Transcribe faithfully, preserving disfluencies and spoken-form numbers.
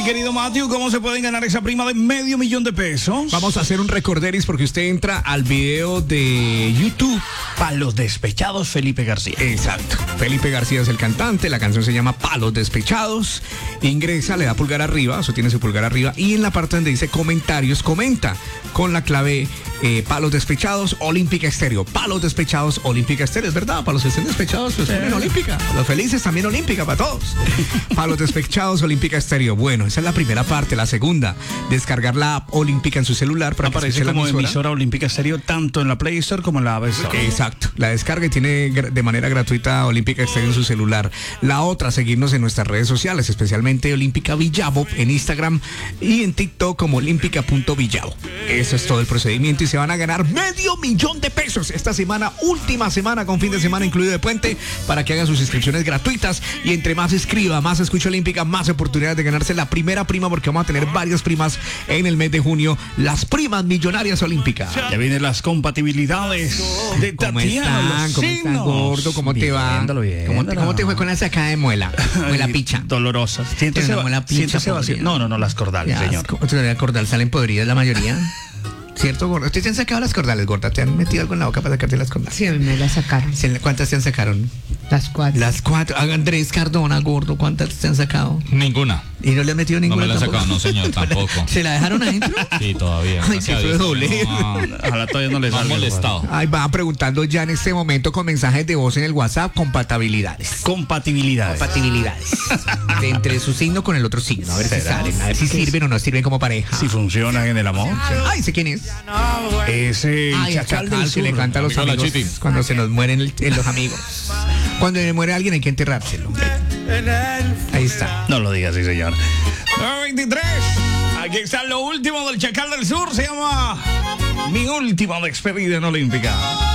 querido Matthew, ¿cómo se pueden ganar esa prima de medio millón de pesos? Vamos a hacer un recorderis porque usted entra al video de YouTube. Palos despechados, Felipe García. Exacto. Felipe García es el cantante, la canción se llama Palos Despechados. Ingresa, le da pulgar arriba, eso tiene su pulgar arriba, y en la parte donde dice comentarios, comenta con la clave eh, Palos Despechados, Olímpica Estéreo. Palos Despechados, Olímpica Estéreo, es verdad, para los que estén despechados, pues ponen Olímpica. Los felices también Olímpica, para todos. Palos Despechados, Olímpica Estéreo. Bueno, esa es la primera parte. La segunda, descargar la app Olímpica en su celular para aparece que como la emisora. emisora Olímpica Estéreo tanto en la Play Store como en la App Store. Exacto, la descarga y tiene de manera gratuita Olímpica Estéreo en su celular. La otra, seguirnos en nuestras redes sociales, especialmente Olímpica Villavo en Instagram y en TikTok como olímpica punto villavo. Eso es todo el procedimiento y se van a ganar medio millón de pesos esta semana, última semana con fin de semana incluido de puente, para que hagan sus inscripciones gratuitas y entre más escriba, más escucha Olímpica, más oportunidades de ganarse la primera prima, porque vamos a tener varias primas en el mes de junio, las primas millonarias Olímpicas. Ya vienen las compatibilidades de ¿Cómo Tatiana. están? ¿Cómo están, gordo? ¿Cómo te va? Viéndolo, viéndolo. ¿Cómo te, ¿Cómo te fue con la sacada de muela? Muela picha. Dolorosas. Siéntese, Pero no, muela picha siéntese vacío. podrida. No, no, no, las cordales, Ya, señor. ¿cómo te la cordal salen podridas la mayoría? ¿Cierto, gordo? ¿Ustedes te han sacado las cordales, gorda? ¿Te han metido algo en la boca para sacarte las cordales? Sí, me las sacaron. ¿Cuántas te han sacaron? Las cuatro. Las cuatro. Andrés Cardona, gordo, ¿cuántas te han sacado? Ninguna. ¿Y no le han metido No ninguna? me la han tampoco? sacado, no señor, tampoco. ¿Se la dejaron adentro? Sí, todavía. Ay, gracias qué a Dios, doble. no, Ojalá todavía no les no han salga, molestado. Ay, van preguntando ya en este momento con mensajes de voz en el WhatsApp, compatibilidades. Compatibilidades. Compatibilidades. De entre su signo con el otro signo. A ver si ¿Será? salen, a ver si sirven o no sirven como pareja. Si funcionan en el amor. Ay, sé quién es. Ese Ay, el chacal chacal del que sur. le canta a los Amigo de la amigos Chiti. cuando se nos mueren el- el- los amigos. Cuando le muere alguien hay que enterrárselo. Ahí está. No lo digas, sí, señor. nueve veintitrés. Aquí está lo último del Chacal del Sur. Se llama Mi Última Despedida en Olímpica.